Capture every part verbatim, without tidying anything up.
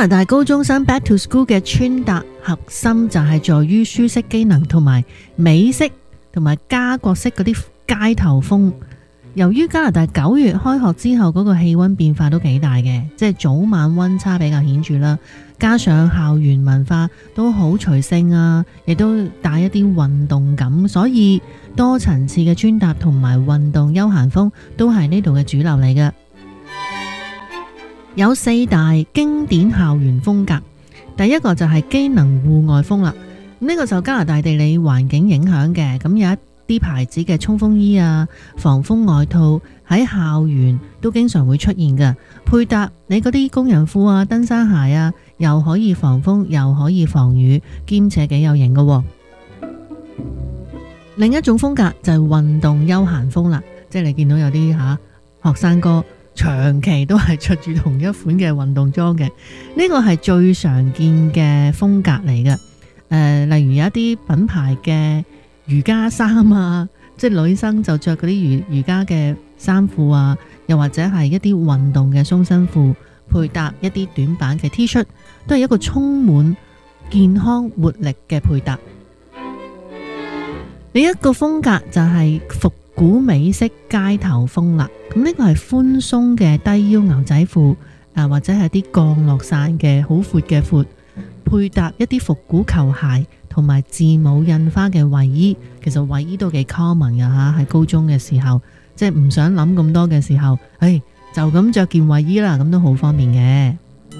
拿大高中生 Back to School 嘅穿搭核心就係在於舒適機能同埋美式同埋家國式嗰啲街頭風。由於加拿大九月開學之後嗰個氣溫變化都幾大嘅，即係早晚溫差比較顯著啦，加上校園文化都好隨性啊，亦都帶一啲運動感，所以多層次嘅穿搭同埋運動休閒風都係呢度嘅主流嚟嘅。有四大經典校園風格，第一個就係機能戶外風啦。呢個受加拿大地理環境影響嘅，咁有一啲牌子嘅衝鋒衣啊、防風外套喺校園都經常會出現嘅，配搭你嗰啲工人褲啊、登山鞋啊，又可以防風又可以防雨，兼且幾有型嘅。另一種風格就係運動休閒風啦，即係你見到有啲吓學生哥長期都係着住同一款嘅運動裝嘅，呢個係最常見嘅風格嚟嘅。誒、呃，例如有一啲品牌嘅瑜伽衫啊，即係女生就着嗰啲瑜瑜伽嘅衫褲啊，又或者係一啲運動嘅鬆身褲，配搭一啲短版嘅 T 恤，都係一個充滿健康活力嘅配搭。另一個風格就係復古美式街頭風啦。咁呢個係寬鬆嘅低腰牛仔褲啊，或者係啲降落傘嘅好闊嘅褲，配搭一啲復古球鞋同埋字母印花嘅衛衣。其實衛衣都幾 common 噶吓，喺高中嘅時候，即係唔想諗咁多嘅時候，誒就咁着件衛衣啦，咁都好方便嘅。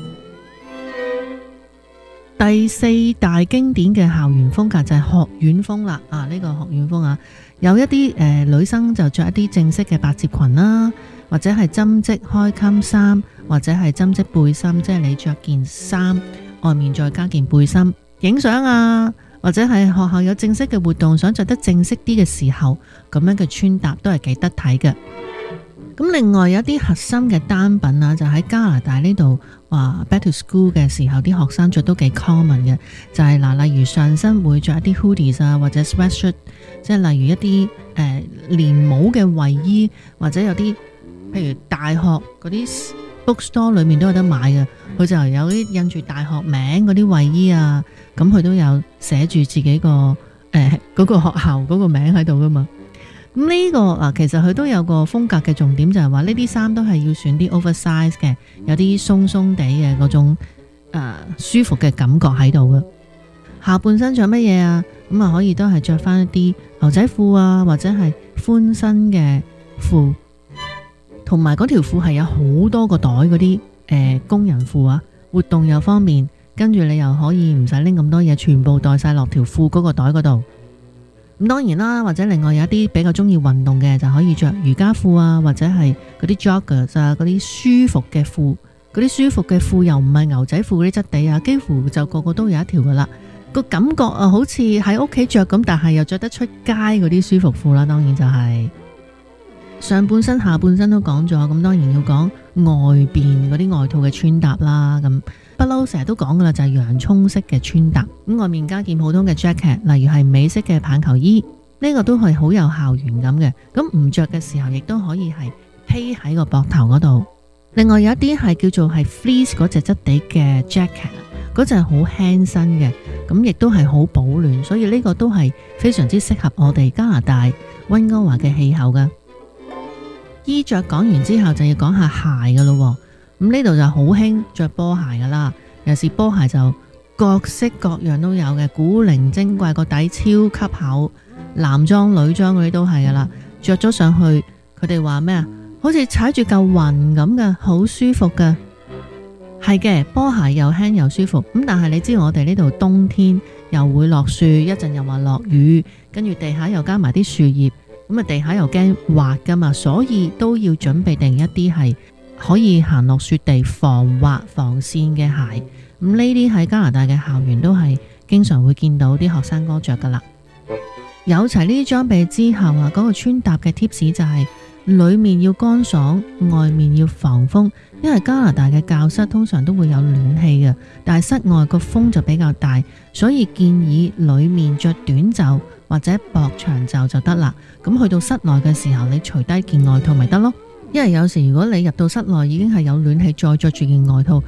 第四大經典嘅校園風格就係學院風啦。啊，呢個學院風啊，有一啲誒、呃、女生就着一啲正式嘅百褶裙啦，或者係針織開襟衫，或者係針織背心，即係你着件衫外面再加件背心，影相啊，或者係學校有正式嘅活動，想着得正式啲嘅時候，咁樣嘅穿搭都係幾得體嘅。咁另外有一啲核心嘅單品啊，就喺加拿大呢度話 Back to School 嘅時候，啲學生着都幾 common 嘅，就係、是、嗱，例如上身會着一啲 hoodies 啊，或者 sweatshirt， 即係例如一啲誒、呃、連帽嘅衛衣，或者有啲譬如大學嗰啲 bookstore 裏面都有得買嘅，佢就有啲印住大學名嗰啲衛衣啊，咁佢都有寫住自己個誒、呃嗰個學校嗰個名喺度噶嘛。咁呢個啊，其實佢都有個風格嘅重點，就係話呢啲衫都係要選啲 oversize 嘅，有啲鬆鬆地嘅嗰種誒、呃、舒服嘅感覺喺度嘅。下半身着乜嘢啊？咁啊可以都係着翻一啲牛仔褲啊，或者係寬身嘅褲，同埋嗰條褲係有好多個袋嗰啲誒工人褲啊，活動又方便，跟住你又可以唔使拎咁多嘢，全部袋晒落條褲嗰個袋嗰度。咁當然啦，或者另外有一啲比較中意運動嘅，就可以着瑜伽褲啊，或者係嗰啲 joggers 啊，嗰啲舒服嘅褲，嗰啲舒服嘅褲又唔係牛仔褲嗰啲質地啊，幾乎就個個都有一條噶啦，個感覺啊好似喺屋企着咁，但係又着得出街嗰啲舒服褲啦。當然就係、是、上半身下半身都講咗，咁當然要講外邊嗰啲外套嘅穿搭啦。咁不嬲成日都講噶啦，就係洋蔥式嘅穿搭，咁外面加件普通嘅 jacket， 例如係美式嘅棒球衣，呢、這個都係好有校園感嘅。咁唔着嘅時候，亦都可以係披喺個膊頭嗰度。另外有一啲係叫做係 fleece 嗰隻質地嘅 jacket， 嗰隻係好輕身嘅，咁亦都係好保暖，所以呢個都係非常之適合我哋加拿大溫哥華嘅氣候噶。衣着講完之後，就要講下鞋噶咯。咁呢度就好興着波鞋噶啦，尤其是波鞋就各式各樣都有嘅，古靈精怪，個底超級厚，男裝女裝嗰啲都係噶啦。着咗上去，佢哋話咩啊？好似踩住嚿雲咁嘅，好舒服噶。係嘅，波鞋又輕又舒服。咁但係你知我哋呢度冬天又會落雪，一陣又話落雨，跟住地下又加埋啲樹葉，咁啊地下又驚滑噶嘛，所以都要準備定一啲係可以行落雪地防滑防跣嘅鞋。咁呢啲喺加拿大嘅校園都係經常會見到啲學生哥着噶啦。有齊呢啲裝備之後啊，嗰個穿搭嘅 tips 就係裏面要乾爽，外面要防風。因為加拿大嘅教室通常都會有暖氣嘅，但係室外個風就比較大，所以建議裏面着短袖或者薄長袖就得啦。咁去到室內嘅時候，你除低件外套咪得咯。因為有時如果你入到室內已經係有暖氣，再着住件外套，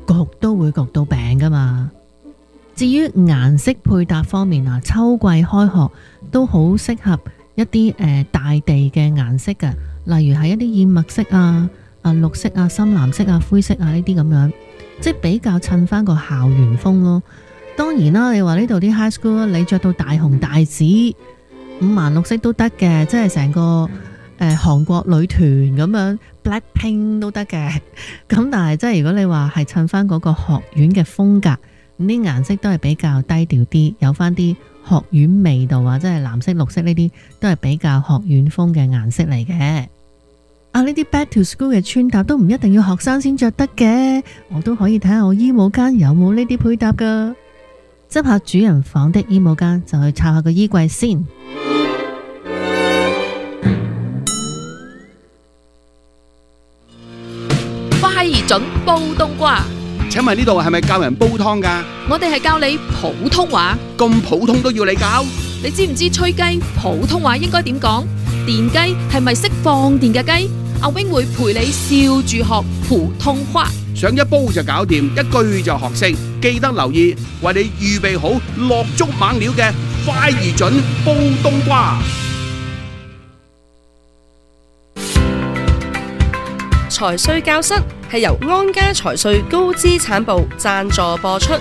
焗都會焗到餅噶嘛。至於顏色配搭方面啊，秋季開學都好適合一啲誒、呃、大地嘅顏色嘅，例如係一啲燕麥色啊、啊綠色啊、深藍色啊、灰色啊呢啲咁樣，即係比較襯翻個校園風咯。當然啦，你話呢度啲 high school 你着到大紅大紫五顏六色都得嘅，即係成個誒韓國女團咁樣 Blackpink 都得嘅。咁但係即係如果你話係襯翻嗰個學院嘅風格，咁啲顏色都係比較低調啲，有翻啲學院味道啊，即係藍色、綠色呢啲都係比較學院風嘅顏色嚟嘅。啊，呢啲 back to school 嘅穿搭都唔一定要學生先着得嘅，我都可以睇下我衣帽間有冇呢啲配搭噶。執下主人房的衣帽間，就去抄下個衣櫃先。 快而準煲冬瓜。 請問呢度係咪教人煲湯㗎？ 我哋係教你普通話。 咁普通都要你教？ 你知唔知吹雞普通話應該點講？電雞係咪識放電嘅雞？阿 wing 會陪你笑住學普通話。 想一煲就搞掂，一句就學識。記得留意，為你預備好落足猛料嘅快而準煲冬瓜。 財稅教室係由安家財稅高資產部贊助播出。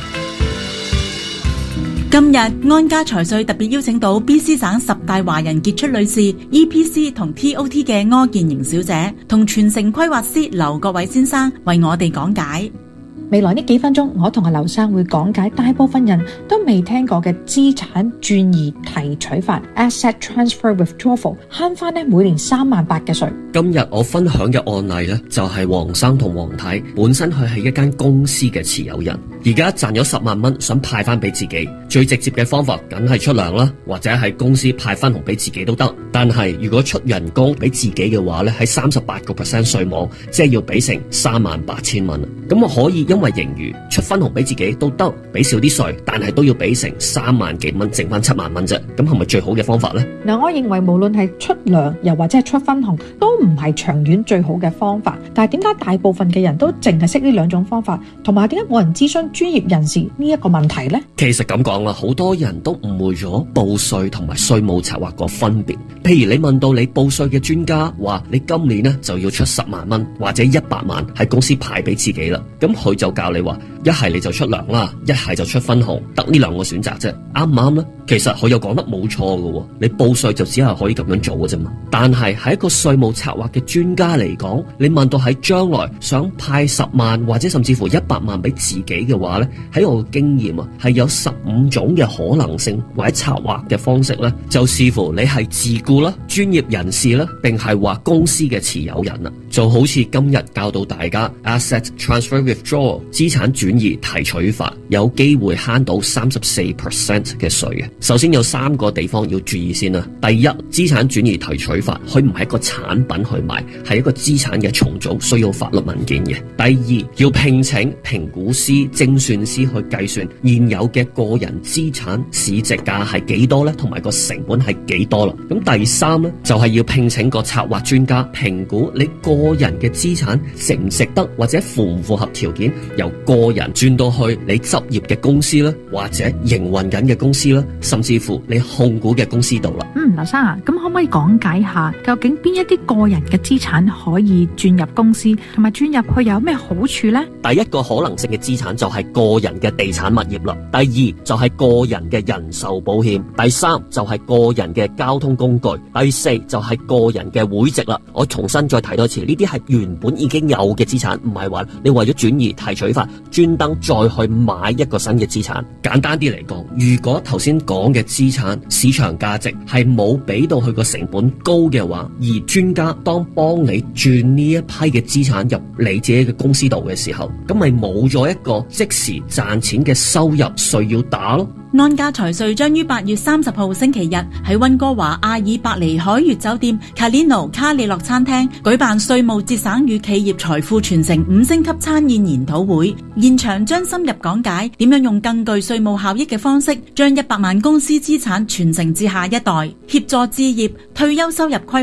今日安家財稅特別邀請到 B C 省十大華人傑出女士 E P C 同 T O T 嘅柯建瑩小姐同傳承規劃師劉國偉先生為我哋講解。 未來呢幾分鐘，我同阿劉生會講解大部分人都未聽過嘅資產轉移提取法 Asset Transfer Withdrawal， 慳翻呢每年三萬八嘅稅。 今日我分享嘅案例呢，就係黃生同黃太，本身佢係一間公司嘅持有人，而家賺咗十萬蚊，想派翻俾自己。最直接嘅方法梗係出糧啦，或者喺公司派翻紅俾自己都得。但係如果出人工俾自己嘅話呢，喺三十八個 percent 稅網，即係要俾成三萬八千蚊。咁我可以因為盈餘出分紅俾自己都得，俾少啲稅，但係都要俾成三萬幾蚊，剩翻七萬蚊啫。咁係咪最好嘅方法呢？ 嗱，我認為無論係出糧又或者係出分紅，都唔係長遠最好嘅方法。但係點解大部分嘅人都淨係識呢兩種方法，同埋點解冇人諮詢專業人士呢一個問題呢？ 其實咁講啦，好多人都誤會咗報稅同埋稅務策劃個分別。譬如你問到你報稅嘅專家話，你今年呢就要出十萬蚊或者一百萬喺公司派俾自己啦，咁佢就教你話，一係你就出糧啦，一係就出分紅，得呢兩個選擇啫，啱唔啱呢？其實佢又講得冇錯嘅，你報稅就只係可以咁樣做嘅啫嘛。但係喺一個稅務策劃嘅專家嚟講，你問到喺將來想派十萬或者甚至乎一百萬俾自己嘅話呢，喺我嘅經驗啊，係有十五種嘅可能性或者策劃嘅方式呢，就視乎你係自僱啦、專業人士啦，定係話公司嘅持有人啊。就好似今日教到大家 Asset Transfer Withdrawal 資產轉移提取法，有機會慳到三十四 percent 嘅稅嘅。首先有三個地方要注意先啦。第一，資產轉移提取法，佢唔係一個產品去賣，係一個資產嘅重組，需要法律文件嘅。第二，要聘請評估師、精算師去計算現有嘅個人資產市值價係幾多呢，同埋個成本係幾多啦。咁第三呢，就係要聘請個策劃專家評估你個人嘅資產值唔值得，或者符唔符合條件，由個人轉到去你執業嘅公司啦，或者營運緊嘅公司啦，甚至乎你控股嘅公司度啦。 嗯，劉生啊，咁可唔可以講解下究竟邊一啲個人嘅資產可以轉入公司，同埋轉入去有咩好處呢？ 第一個可能性嘅資產就係個人嘅地產物業啦，第二就係個人嘅人壽保險，第三就係個人嘅交通工具，第四就係個人嘅會籍啦。我重新再提多次，呢啲係原本已經有嘅資產，唔係話你為咗轉移提取法專登再去買一個新嘅資產。簡單啲嚟講，如果頭先講嘅資產市場價值係冇俾到佢個成本高嘅話，而專家當幫你轉呢一批嘅資產入你自己嘅公司度嘅時候，咁咪冇咗一個即時賺錢嘅收入稅要打咯。 安家財稅將於八月三十號星期日喺溫哥華阿爾伯尼海悅酒店 Calino 卡里諾餐廳舉辦稅務節省與企業財富傳承五星級餐宴研討會，現場將深入講解點樣用更具稅務效益嘅方式，將一百萬公司資產傳承至下一代，協助置業、退休收入規劃、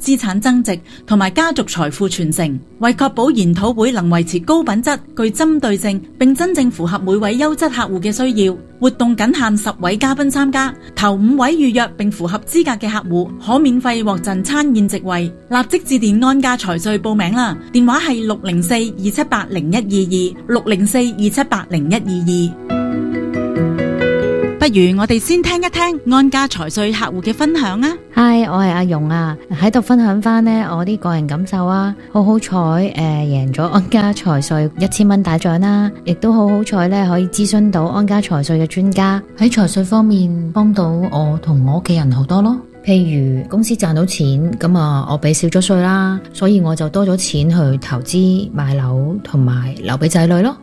資產增值同埋家族財富傳承。為確保研討會能維持高品質、具針對性，並真正符合每位優質客戶嘅需要，活動僅限十位嘉賓參加，頭五位預約並符合資格嘅客戶可免費獲贈餐宴席位。立即致電安家財稅報名啦，電話係六零四二七八零一二二六零四二七八零一二二。不如我哋先聽一聽安家財稅客戶嘅分享啊！ 嗨，我係阿蓉啊，喺度分享翻呢我啲個人感受啊，好好彩誒，贏咗安家財稅一千蚊大獎啦，亦都好好彩咧，可以諮詢到安家財稅嘅專家，喺財稅方面幫到我同我屋企人好多咯。譬如公司賺到錢，咁啊我俾少咗稅啦，所以我就多咗錢去投資買樓同埋留俾仔女咯。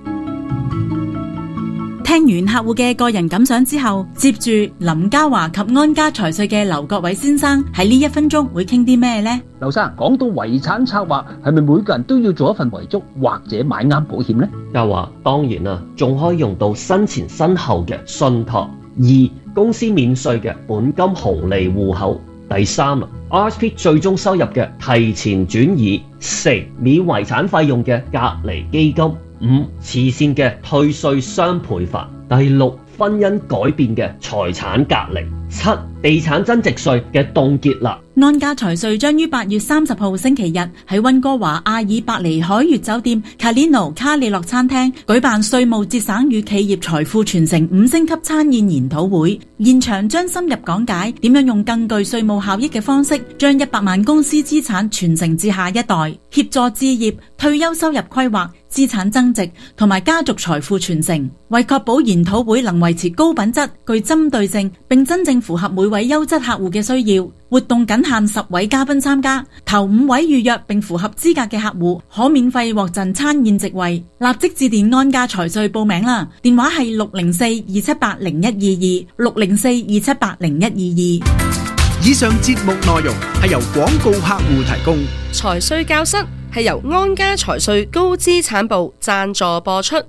聽完客戶嘅個人感想之後，接住林嘉華及安家財稅嘅劉國偉先生喺呢一分鐘會傾啲咩呢？ 劉生，講到遺產策劃，係咪每個人都要做一份遺囑或者買啱保險呢？ 嘉華，當然啦，仲可以用到生前身後嘅信託。二、公司免稅嘅本金紅利戶口。第三 R S P 最終收入嘅提前轉移。四、免遺產費用嘅隔離基金。五、慈善嘅退稅雙賠法。第六、婚姻改變嘅財產隔離。七、地產增值稅嘅凍結啦。 安家財稅將於八月三十號星期日喺溫哥華阿爾伯尼海悅酒店 Carlino 卡利諾餐廳舉辦稅務節省與企業財富傳承五星級餐宴研討會，現場將深入講解點樣用更具稅務效益嘅方式，將一百萬公司資產傳承至下一代，協助置業、退休收入規劃、資產增值同埋家族財富傳承。為確保研討會能維持高品質、具針對性，並真正符合每位優質客戶嘅需要，活動僅限十位嘉賓參加，頭五位預約並符合資格嘅客戶可免費獲贈餐宴席位。立即致電安家財稅報名啦，電話係六零四二七八零一二二六零四二七八零一二二。 以上節目內容係由廣告客戶提供。 財稅教室係由安家財稅高資產部贊助播出。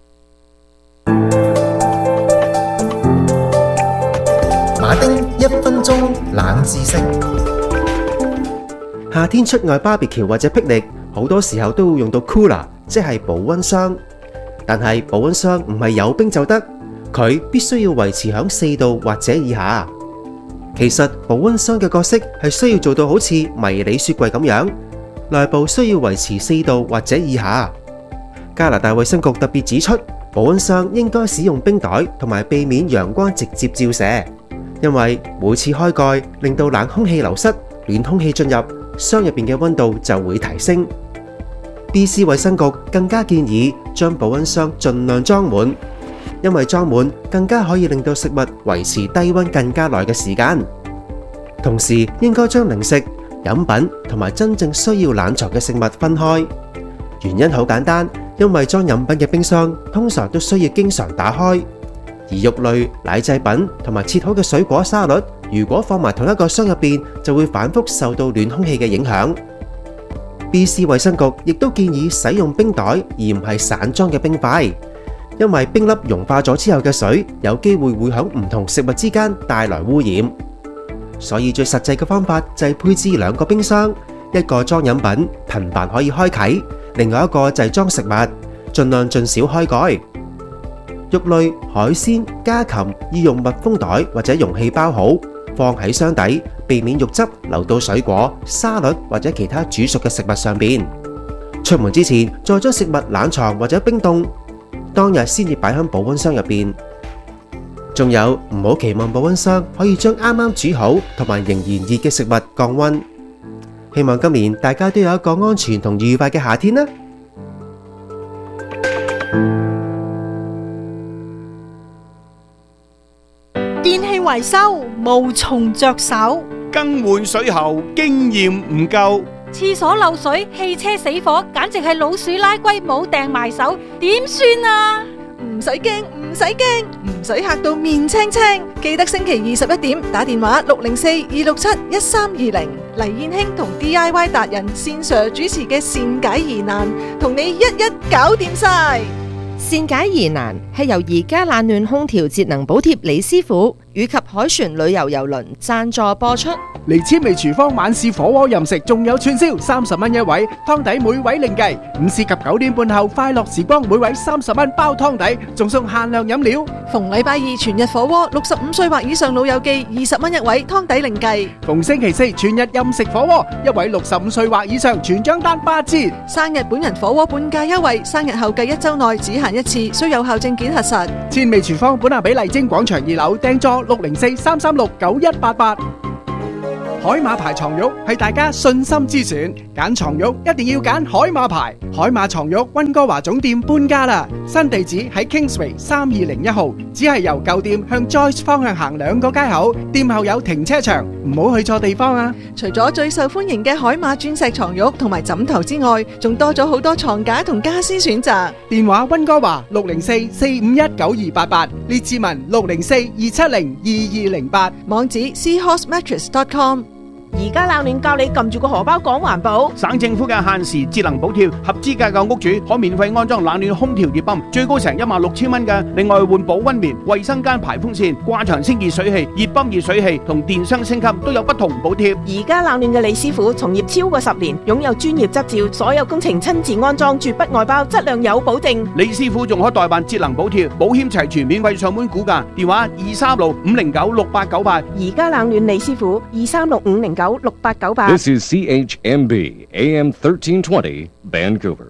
馬丁一分鐘冷知識。夏天出外 barbecue 或者霹靂，好多時候都會用到 cooler， 即係保溫箱。但係保溫箱唔係有冰就得，佢必須要維持響四度或者以下。其實保溫箱嘅角色係需要做到好似迷你雪櫃咁樣，內部需要維持四度或者以下。加拿大衛生局特別指出，保溫箱應該使用冰袋同埋避免陽光直接照射，因為每次開蓋令到冷空氣流失，暖空氣進入箱入邊嘅溫度就會提升。B C 衛生局更加建議將保溫箱盡量裝滿，因為裝滿更加可以令到食物維持低溫更加耐嘅時間。同時應該將零食、飲品同埋真正需要冷藏嘅食物分開。原因好簡單，因為裝飲品嘅冰箱通常都需要經常打開，而肉類、奶製品同埋切好嘅水果沙律，如果放埋同一個箱入邊，就會反覆受到暖空氣嘅影響。B C 衛生局亦都建議使用冰袋而唔係散裝嘅冰塊，因為冰粒融化咗之後嘅水有機會會響唔同食物之間帶來污染。所以最實際嘅方法就係配置兩個冰箱，一個裝飲品，頻繁可以開啟，另外一個就係裝食物，盡量盡少開蓋。肉類、海鮮、家禽要用密封袋或者容器包好，放喺箱底，避免肉汁流到水果、沙律或者其他煮熟嘅食物上邊。出門之前再將食物冷藏或者冰凍，當日先至擺喺保溫箱入邊。仲有，唔好期望保溫箱可以將啱啱煮好同埋仍然熱嘅食物降溫。希望今年大家都有一個安全同愉快嘅夏天啦！ 電器維修無從着手， 更換水喉經驗唔夠， 廁所漏水、汽車死火，簡直係老鼠拉龜冇掟埋手，點算啊？ 唔使驚，唔使驚，唔使嚇到面青青。記得星期二十一點打電話六零四二六七一三二零，黎燕興同 D I Y 達人線上主持嘅善解疑難，同你一一搞掂晒。 善解疑難係由而家冷暖空調節能補貼李師傅以及海船旅遊郵輪贊助播出。 嚟千味廚房晚市火鍋任食，仲有串燒三十蚊一位，湯底每位另計。午市及九點半後快樂時光，每位三十蚊包湯底，仲送限量飲料。 逢禮拜二全日火鍋，六十五歲或以上老友記二十蚊一位，湯底另計。 逢星期四全日任食火鍋，一位六十五歲或以上全張單八折。 生日本人火鍋半價優惠，生日後計一週內只限一次，需有效證件核實。 千味廚房本亞比麗晶廣場二樓，訂座六零四三三六九一八八。海馬牌床褥係大家信心之選，揀床褥一定要揀海馬牌。海馬床褥溫哥華總店搬家啦，新地址喺 Kingsway 三二零一號，只係由舊店向 Joyce 方向行兩個街口，店後有停車場，唔好去錯地方啊！ 除咗最受歡迎嘅海馬鑽石床褥同埋枕頭之外，仲多咗好多床架同家私選擇。 電話溫哥華六零四四五一九二八八，列志文六零四二七零二二零八， 網址 seahorse mattress dot com。 而家冷暖教你撳住個荷包講環保。 省政府嘅限時節能補貼，合資格嘅屋主可免費安裝冷暖空調熱泵，最高成一萬六千蚊嘅。另外換保溫棉、衛生間排風扇、掛牆升熱水器、熱泵熱水器同電箱升級都有不同補貼。 而家冷暖嘅李師傅從業超過十年，擁有專業執照，所有工程親自安裝，絕不外包，質量有保證。 李師傅仲可代辦節能補貼，保險齊全，免費上門估價。電話二三六五零九六八九八。 而家冷暖李師傅二三六五零九六八九八。 This is C H M B A M thirteen twenty Vancouver.